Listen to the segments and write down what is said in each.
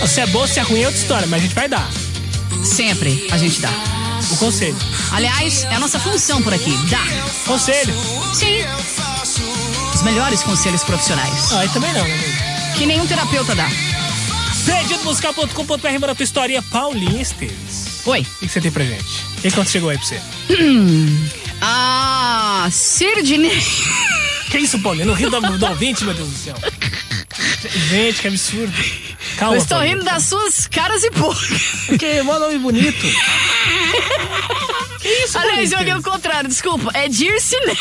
Se é bom, se é ruim é outra história, mas a gente vai dar Sempre a gente dá o conselho. Aliás, é a nossa função por aqui, dá Conselho. sim os melhores conselhos profissionais Aí também não, né? que nenhum terapeuta dá. Perdidomusical.com.br, manda a tua historinha, Paulinha Esteves. Oi. O que você tem pra gente? E quanto chegou aí pra você? Sidney. Que isso, Paulinha? Não ri do ouvinte, meu Deus do céu. Gente, que absurdo. Calma, Eu estou Paulinha. rindo das suas caras e bocas. Que mó nome bonito. Que isso, Aliás, eu Paulinha li o contrário, desculpa. É Dircineia.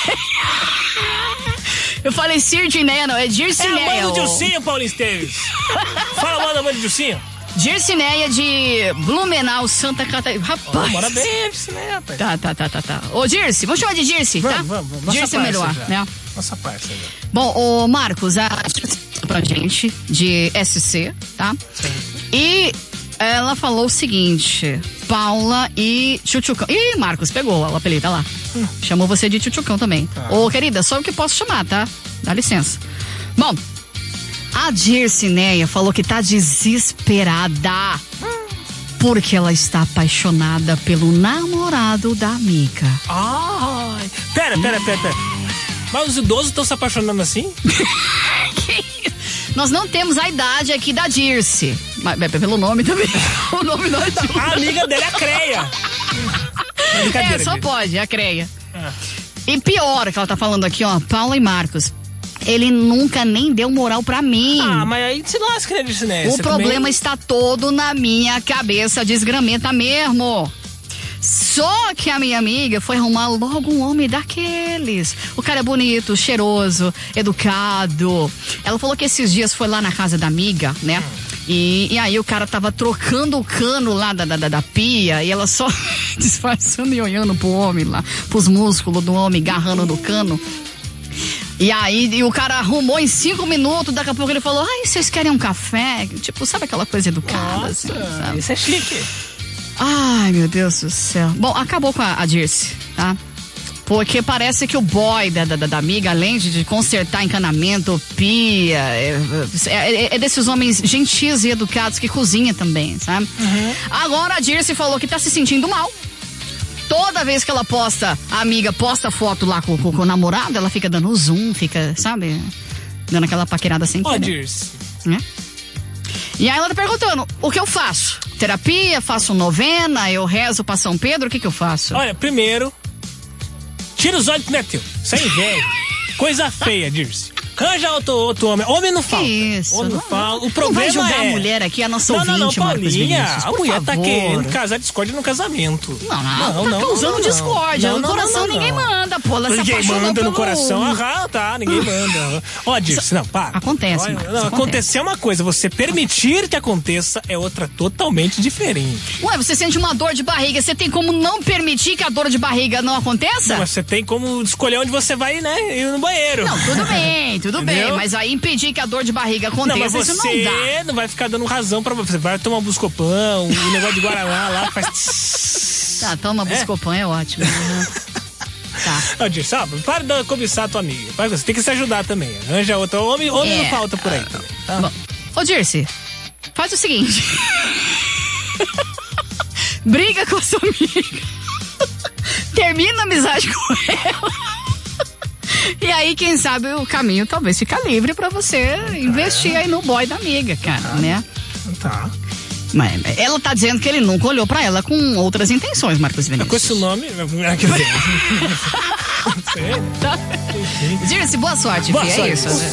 Eu falei Sidney, não, é É Dircineia. a mãe do Dilcinho, Paulinho Esteves. Fala a mãe do Dilcinho. Dircineia de Blumenau, Santa Catarina. Rapaz. Bora bem, Dilcinho, rapaz. Tá. Ô, Dirce, vamos chamar de Dirce, tá? Vamos. Nossa Dirce é parça melhor, já. né? Nossa parça já. Bom, o Marcos, a pra gente de SC, tá? Sim. E ela falou o seguinte: Paula e Tchutchucão. Ih, Marcos, pegou o apelido, tá lá. Chamou você de Tchutchucão também. Ô, querida, só o que posso chamar, tá? Dá licença. Bom, a Dircineia falou que tá desesperada porque ela está apaixonada pelo namorado da amiga. Ai. Pera. Mas os idosos estão se apaixonando assim? Nós não temos a idade aqui da Dirce. Mas pelo nome também. O nome não ajuda. A amiga dele é a Creia. Brincadeira, Só Dirce. pode, é a Creia. E pior que ela tá falando aqui, ó, Paula e Marcos. Ele nunca nem deu moral pra mim. Ah, mas aí se lasca, né, Dircineia? O Você problema também... está todo na minha cabeça, desgramenta mesmo. Só que a minha amiga foi arrumar logo um homem daqueles. O cara é bonito, cheiroso, educado. Ela falou que esses dias foi lá na casa da amiga, né? E aí o cara tava trocando o cano lá da pia e ela só disfarçando e olhando pro homem lá, pros músculos do homem agarrando no cano. E aí o cara arrumou em 5 minutos, daqui a pouco ele falou: ai, vocês querem um café? Tipo, sabe aquela coisa educada? Nossa, assim, sabe? isso é chique. Ai, meu Deus do céu. Bom, acabou com a Dirce, tá? Porque parece que o boy da amiga, além de consertar encanamento, pia, é desses homens gentis e educados que cozinha também, sabe? Agora a Dirce falou que tá se sentindo mal. Toda vez que ela posta, a amiga posta foto lá com o namorado, ela fica dando zoom, fica, sabe? Dando aquela paquerada sem Ó, querer. Dirce. Né? E aí ela tá perguntando, o que eu faço? Terapia, faço novena, eu rezo pra São Pedro, o que eu faço? Olha, primeiro, tira os olhos do neto. Isso é inveja. Coisa feia, Dirce. Arranja outro homem. Homem não falta. Isso, Homem não não- falta. O Não problema vai julgar é... a mulher aqui, a nossa Não, ouvinte, Marcos Paulinha. Vinícius, A por mulher tá favor. querendo casar discórdia no casamento. Não, tá causando discórdia. No coração ninguém manda, pô. Ela se Ninguém apaixonou manda no pelo- coração. Tá, ninguém manda. Ó, Dirce, não, para. Acontece, Olha, Marcos, não, acontece. acontecer é uma coisa, você permitir que aconteça é outra totalmente diferente. Ué, você sente uma dor de barriga, você tem como não permitir que a dor de barriga não aconteça? Mas você tem como escolher onde você vai, né? Ir no banheiro. Não, tudo bem, Entendeu? mas aí impedir que a dor de barriga aconteça, Não, mas isso não você dá. não vai ficar dando razão pra você. Vai tomar um Buscopan, um negócio de Guaraná lá, faz... Tá, toma Buscopan, é ótimo. Tá. Ó, Dirce, sabe? Para de cobiçar a tua amiga. Você tem que se ajudar também. Arranja outra. Homem não falta por aí também. Tá? Bom, ô Dirce, faz o seguinte. Briga com a sua amiga. Termina a amizade com ela. E aí, quem sabe, o caminho talvez fica livre pra você investir aí no boy da amiga, cara, né? Tá. Mas ela tá dizendo que ele nunca olhou pra ela com outras intenções, Marcos Vinícius. Com esse nome... Quer dizer... Tá? Dirce, boa sorte, Boa filha, sorte. é isso.